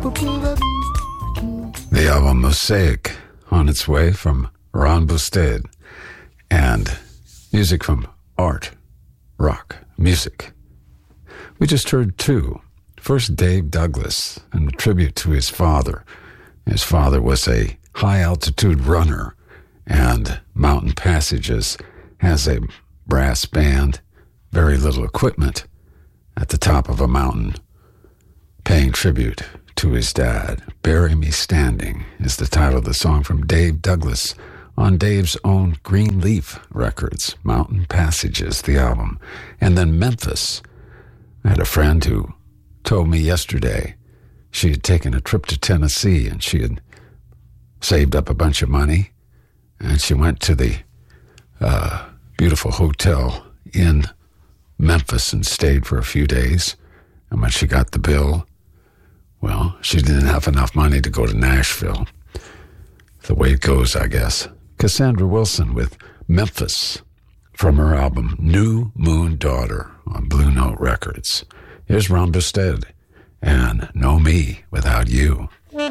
The album Mosaic on its way from Ron Busted, and music from Art Rock Music. We just heard two. First, Dave Douglas, in a tribute to his father. His father was a high-altitude runner, and Mountain Passages has a brass band, very little equipment, at the top of a mountain, paying tribute to his dad. Bury Me Standing is the title of the song from Dave Douglas on Dave's own Greenleaf Records, Mountain Passages, the album. And then Memphis. I had a friend who told me yesterday she had taken a trip to Tennessee and she had saved up a bunch of money, and she went to the beautiful hotel in Memphis and stayed for a few days. And when she got the bill, well, she didn't have enough money to go to Nashville. The way it goes, I guess. Cassandra Wilson with Memphis from her album New Moon Daughter on Blue Note Records. Here's Ron Busted and Know Me Without You.